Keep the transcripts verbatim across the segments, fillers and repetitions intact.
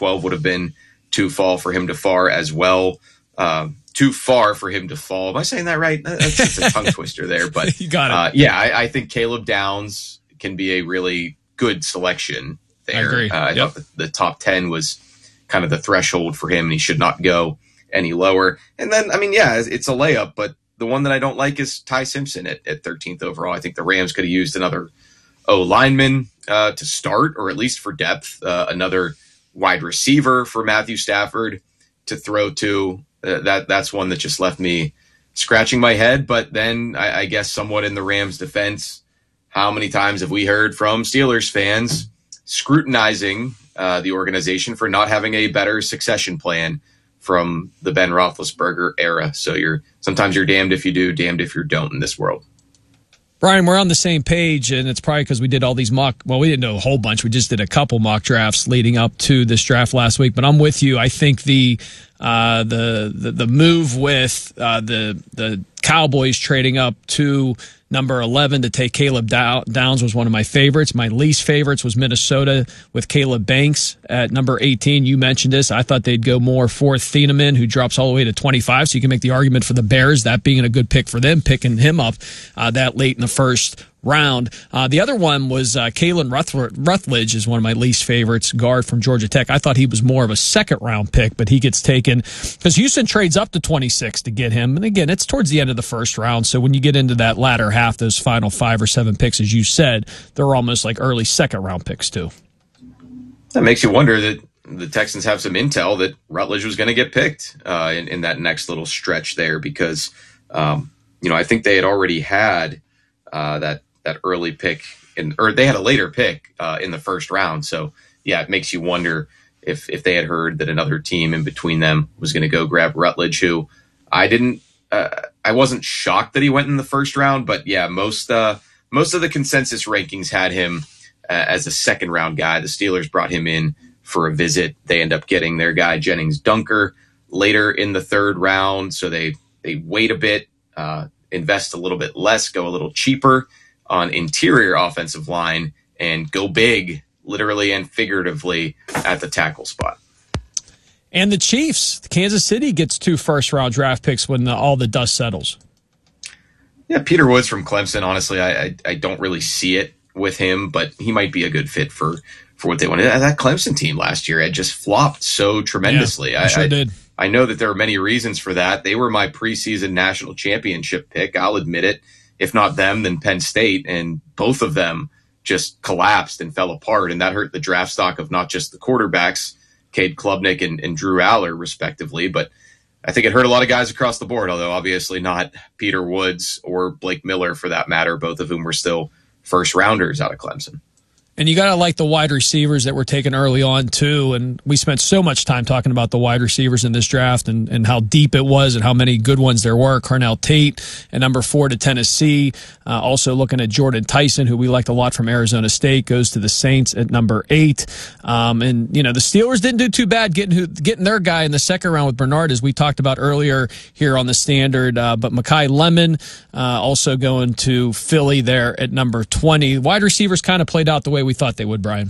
twelve would have been too far for him to far as well. Um, too far for him to fall. Am I saying that right? That's just a tongue twister there. But you got it. Uh, yeah, I, I think Caleb Downs can be a really good selection there. I agree. Uh, I yep. thought the, the top ten was kind of the threshold for him, and he should not go any lower. And then, I mean, yeah, it's a layup, but the one that I don't like is Ty Simpson at, at thirteenth overall. I think the Rams could have used another O lineman uh, to start, or at least for depth, uh, another wide receiver for Matthew Stafford to throw to. Uh, that that's one that just left me scratching my head. But then I, I guess somewhat in the Rams' defense, how many times have we heard from Steelers fans scrutinizing uh, the organization for not having a better succession plan from the Ben Roethlisberger era? So you're sometimes you're damned if you do, damned if you don't in this world. Brian, we're on the same page, and it's probably because we did all these mock, well, we didn't do a whole bunch. We just did a couple mock drafts leading up to this draft last week. But I'm with you. I think the uh, the, the the move with uh, the the Cowboys trading up to number eleven to take Caleb Downs was one of my favorites. My least favorites was Minnesota with Caleb Banks at number eighteen. You mentioned this. I thought they'd go more for Thieneman, who drops all the way to twenty-five. So you can make the argument for the Bears, that being a good pick for them, picking him up uh, that late in the first round. Uh, the other one was uh, Kalen Rutledge is one of my least favorites, guard from Georgia Tech. I thought he was more of a second round pick, but he gets taken because Houston trades up to twenty-six to get him. And again, it's towards the end of the first round. So when you get into that latter half, those final five or seven picks, as you said, they're almost like early second round picks too. That makes you wonder that the Texans have some intel that Rutledge was going to get picked uh, in, in that next little stretch there, because, um, you know, I think they had already had uh, that, that early pick in, or they had a later pick uh, in the first round. So yeah, it makes you wonder if, if they had heard that another team in between them was going to go grab Rutledge, who I didn't, uh, I wasn't shocked that he went in the first round, but yeah, most, uh, most of the consensus rankings had him uh, as a second round guy. The Steelers brought him in for a visit. They end up getting their guy Jennings Dunker later in the third round. So they, they wait a bit, uh, invest a little bit less, go a little cheaper on interior offensive line, and go big, literally and figuratively, at the tackle spot. And the Chiefs, Kansas City gets two first-round draft picks when the, all the dust settles. Yeah, Peter Woods from Clemson, honestly, I, I I don't really see it with him, but he might be a good fit for, for what they wanted. That Clemson team last year had just flopped so tremendously. Yeah, I sure I, did. I know that there are many reasons for that. They were my preseason national championship pick. I'll admit it. If not them, then Penn State, and both of them just collapsed and fell apart, and that hurt the draft stock of not just the quarterbacks, Cade Klubnik and, and Drew Aller, respectively, but I think it hurt a lot of guys across the board, although obviously not Peter Woods or Blake Miller, for that matter, both of whom were still first-rounders out of Clemson. And you got to like the wide receivers that were taken early on, too. And we spent so much time talking about the wide receivers in this draft and, and how deep it was and how many good ones there were. Carnell Tate at number four to Tennessee. Uh, also looking at Jordan Tyson, who we liked a lot from Arizona State, goes to the Saints at number eight. Um, and, you know, the Steelers didn't do too bad getting who, getting their guy in the second round with Bernard, as we talked about earlier here on the Standard. Uh, but Mekhi Lemon uh, also going to Philly there at number twenty. Wide receivers kind of played out the way we thought they would, Brian.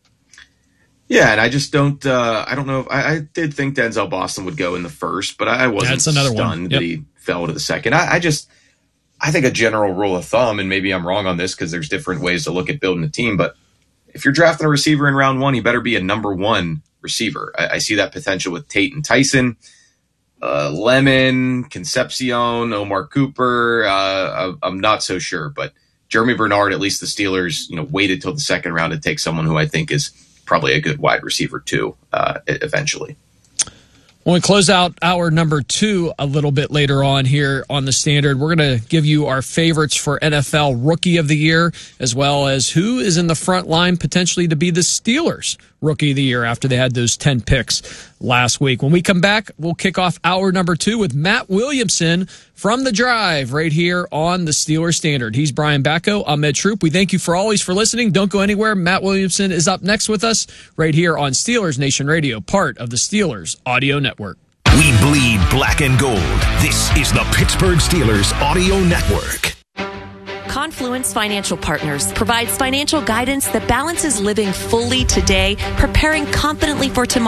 Yeah, and I just don't. Uh, I don't know if I, I did think Denzel Boston would go in the first, but I wasn't That's another stunned one. Yep. that he fell to the second. I, I just, I think a general rule of thumb, and maybe I'm wrong on this because there's different ways to look at building a team, but if you're drafting a receiver in round one, he better be a number one receiver. I, I see that potential with Tate and Tyson, uh, Lemon, Concepcion, Omar Cooper. Uh, I, I'm not so sure, but Jeremy Bernard, at least the Steelers, you know, waited till the second round to take someone who I think is probably a good wide receiver too, uh, eventually. When we close out hour number two a little bit later on here on the Standard, we're going to give you our favorites for N F L Rookie of the Year, as well as who is in the front line potentially to be the Steelers Rookie of the Year after they had those ten picks last week. When we come back, we'll kick off hour number two with Matt Williamson from The Drive right here on the Steelers Standard. He's Brian Bacco. I'm Ed Troop. We thank you for always for listening. Don't go anywhere. Matt Williamson is up next with us right here on Steelers Nation Radio, part of the Steelers Audio Network. We bleed black and gold. This is the Pittsburgh Steelers Audio Network. Confluence Financial Partners provides financial guidance that balances living fully today, preparing confidently for tomorrow.